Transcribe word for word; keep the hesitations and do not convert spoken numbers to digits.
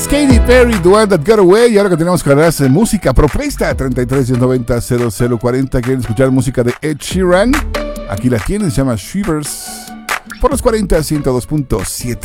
Katy Perry, The One That Got Away. Y ahora que tenemos carreras de música, propuesta treinta y tres, ciento noventa, cero cero cuarenta. ¿Quieren escuchar música de Ed Sheeran? Aquí la tienen, se llama Shivers. Por los cuarenta, ciento dos punto siete.